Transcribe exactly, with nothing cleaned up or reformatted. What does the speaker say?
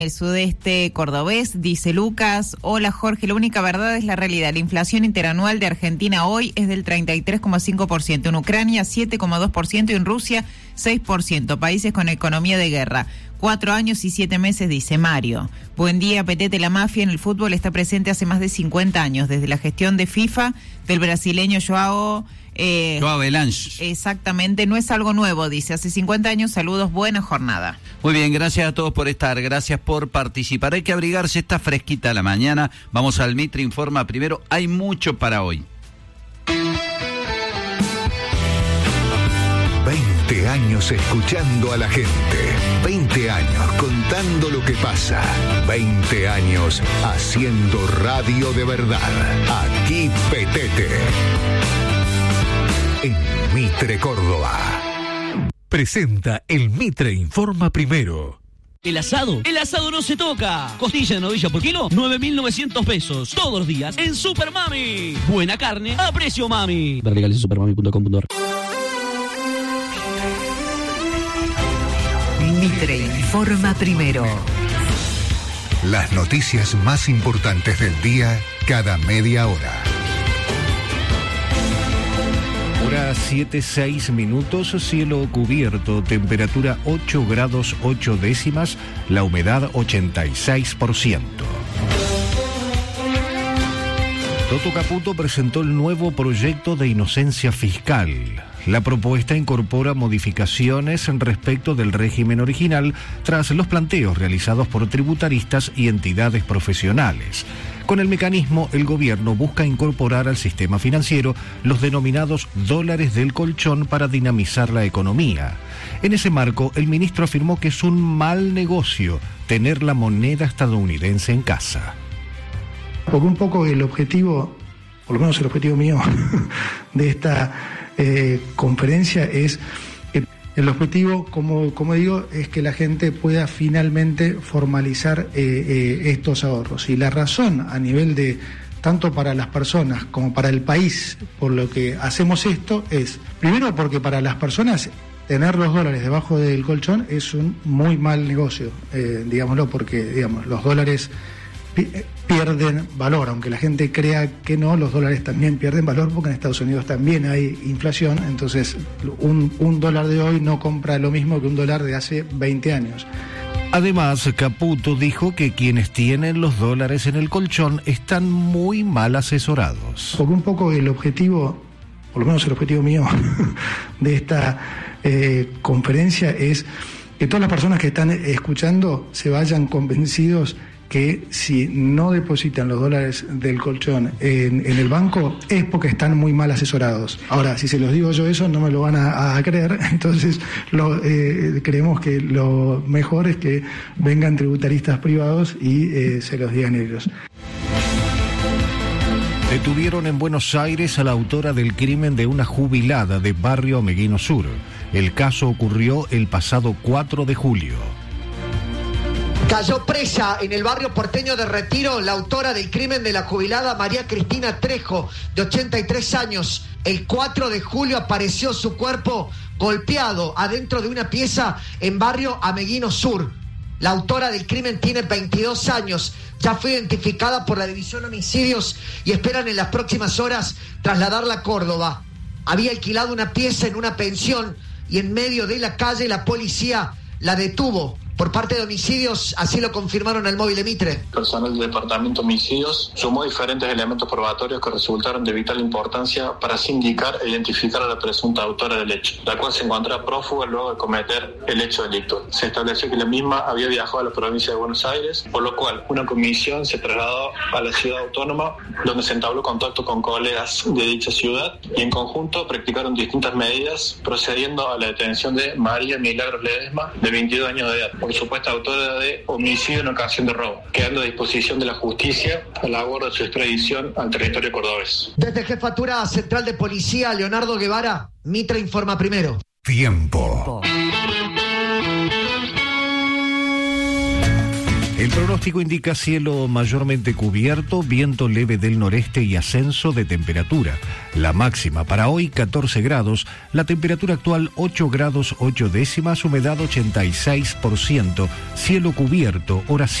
El sudeste cordobés, dice Lucas. Hola Jorge, la única verdad es la realidad. La inflación interanual de Argentina hoy es del treinta y tres coma cinco por ciento, en Ucrania siete coma dos por ciento y en Rusia seis por ciento. Países con economía de guerra. Cuatro años y siete meses, dice Mario. Buen día, Petete. La mafia en el fútbol está presente hace más de cincuenta años, desde la gestión de FIFA del brasileño Joao... Eh, Joao Belange. Exactamente, no es algo nuevo, dice. Hace cincuenta años, saludos, buena jornada. Muy bien, gracias a todos por estar, gracias por participar. Hay que abrigarse, está fresquita la mañana. Vamos al Mitre Informa primero, hay mucho para hoy. veinte años escuchando a la gente, veinte años contando lo que pasa, veinte años haciendo radio de verdad. Aquí Petete. En Mitre Córdoba. Presenta el Mitre Informa primero. El asado, el asado no se toca. Costilla de novilla por kilo, nueve mil novecientos pesos. Todos los días en Super Mami. Buena carne a precio mami. Ver legales en supermami punto com punto a r. Mitre Informa primero. Las noticias más importantes del día cada media hora. Hora siete, seis minutos, cielo cubierto, temperatura ocho grados ocho décimas, la humedad ochenta y seis por ciento. Toto Caputo presentó el nuevo proyecto de inocencia fiscal. La propuesta incorpora modificaciones respecto del régimen original tras los planteos realizados por tributaristas y entidades profesionales. Con el mecanismo, el gobierno busca incorporar al sistema financiero los denominados dólares del colchón para dinamizar la economía. En ese marco, el ministro afirmó que es un mal negocio tener la moneda estadounidense en casa. Porque un poco el objetivo, por lo menos el objetivo mío de esta eh, conferencia es... El objetivo, como, como digo, es que la gente pueda finalmente formalizar eh, eh, estos ahorros. Y la razón a nivel de, tanto para las personas como para el país, por lo que hacemos esto, es, primero porque para las personas tener los dólares debajo del colchón es un muy mal negocio, eh, digámoslo, porque digamos los dólares pi- pierden valor, aunque la gente crea que no, los dólares también pierden valor porque en Estados Unidos también hay inflación, entonces un, un dólar de hoy no compra lo mismo que un dólar de hace veinte años. Además, Caputo dijo que quienes tienen los dólares en el colchón están muy mal asesorados. Porque un poco el objetivo, por lo menos el objetivo mío de esta eh, conferencia es que todas las personas que están escuchando se vayan convencidos que si no depositan los dólares del colchón en, en el banco es porque están muy mal asesorados. Ahora, si se los digo yo eso, no me lo van a, a creer, entonces lo, eh, creemos que lo mejor es que vengan tributaristas privados y eh, se los digan ellos. Detuvieron en Buenos Aires a la autora del crimen de una jubilada de Barrio Ameguino Sur. El caso ocurrió el pasado cuatro de julio. Cayó presa en el barrio porteño de Retiro la autora del crimen de la jubilada María Cristina Trejo, de ochenta y tres años. El cuatro de julio apareció su cuerpo golpeado adentro de una pieza en barrio Ameguino Sur. La autora del crimen tiene veintidós años, ya fue identificada por la División Homicidios y esperan en las próximas horas trasladarla a Córdoba. Había alquilado una pieza en una pensión y en medio de la calle la policía la detuvo. Por parte de homicidios, así lo confirmaron al móvil de Mitre. Personal del Departamento de Homicidios sumó diferentes elementos probatorios que resultaron de vital importancia para sindicar e identificar a la presunta autora del hecho, la cual se encontraba prófuga luego de cometer el hecho delictual. Se estableció que la misma había viajado a la provincia de Buenos Aires, por lo cual una comisión se trasladó a la ciudad autónoma, donde se entabló contacto con colegas de dicha ciudad y en conjunto practicaron distintas medidas, procediendo a la detención de María Milagros Ledesma, de veintidós años de edad, por supuesta autora de homicidio en ocasión de robo, quedando a disposición de la justicia a la labor de su extradición al territorio cordobés. Desde Jefatura Central de Policía, Leonardo Guevara, Mitre informa primero. Tiempo. El pronóstico indica cielo mayormente cubierto, viento leve del noreste y ascenso de temperatura. La máxima para hoy catorce grados, la temperatura actual ocho grados ocho décimas, humedad ochenta y seis por ciento, cielo cubierto, horas